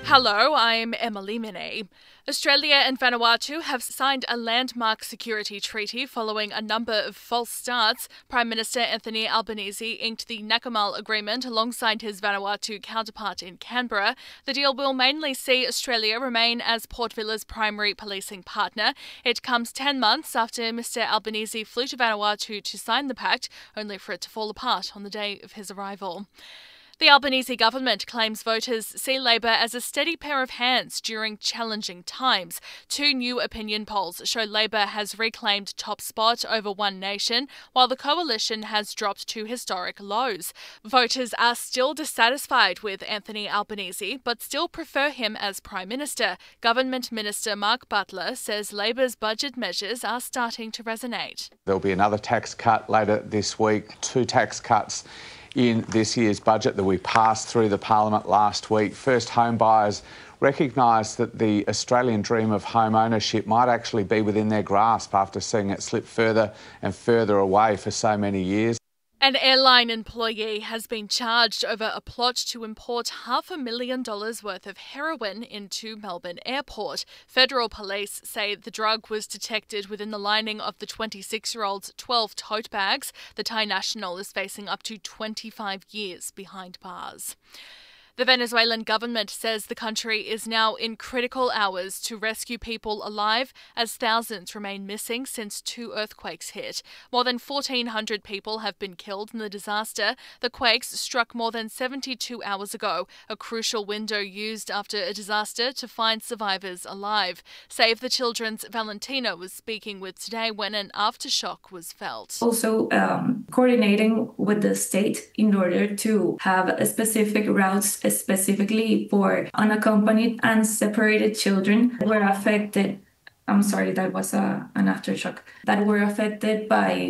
Hello, I'm Emily Minnie. Australia and Vanuatu have signed a landmark security treaty following a number of false starts. Prime Minister Anthony Albanese inked the Nakamal Agreement alongside his Vanuatu counterpart in Canberra. The deal will mainly see Australia remain as Port Villa's primary policing partner. It comes 10 months after Mr Albanese flew to Vanuatu to sign the pact, only for it to fall apart on the day of his arrival. The Albanese government claims voters see Labor as a steady pair of hands during challenging times. Two new opinion polls show Labor has reclaimed top spot over One Nation, while the coalition has dropped to historic lows. Voters are still dissatisfied with Anthony Albanese, but still prefer him as Prime Minister. Government Minister Mark Butler says Labor's budget measures are starting to resonate. There'll be another tax cut later this week, 2 tax cuts in this year's budget that we passed through the Parliament last week. First home buyers recognise that the Australian dream of home ownership might actually be within their grasp after seeing it slip further and further away for so many years. An airline employee has been charged over a plot to import $500,000 worth of heroin into Melbourne Airport. Federal police say the drug was detected within the lining of the 26-year-old's 12 tote bags. The Thai national is facing up to 25 years behind bars. The Venezuelan government says the country is now in critical hours to rescue people alive as thousands remain missing since 2 earthquakes hit. More than 1,400 people have been killed in the disaster. The quakes struck more than 72 hours ago, a crucial window used after a disaster to find survivors alive. Save the Children's Valentina was speaking with Today when an aftershock was felt. Also coordinating with the state in order to have specific routes specifically for unaccompanied and separated children that were affected. I'm sorry, that was an aftershock. That were affected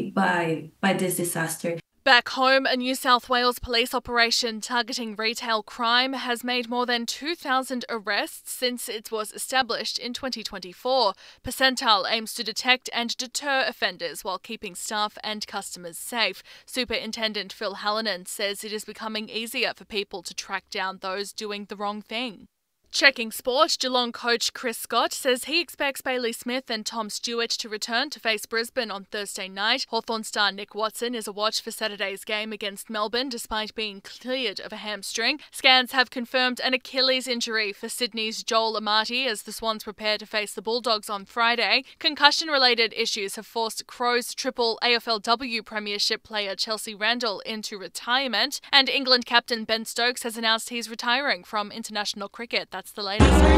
by this disaster. Back home, a New South Wales police operation targeting retail crime has made more than 2,000 arrests since it was established in 2024. Percentile aims to detect and deter offenders while keeping staff and customers safe. Superintendent Phil Hallinan says it is becoming easier for people to track down those doing the wrong thing. Checking sport, Geelong coach Chris Scott says he expects Bailey Smith and Tom Stewart to return to face Brisbane on Thursday night. Hawthorn star Nick Watson is a watch for Saturday's game against Melbourne despite being cleared of a hamstring. Scans have confirmed an Achilles injury for Sydney's Joel Amati as the Swans prepare to face the Bulldogs on Friday. Concussion-related issues have forced Crows triple AFLW premiership player Chelsea Randall into retirement, and England captain Ben Stokes has announced he's retiring from international cricket. That's the latest.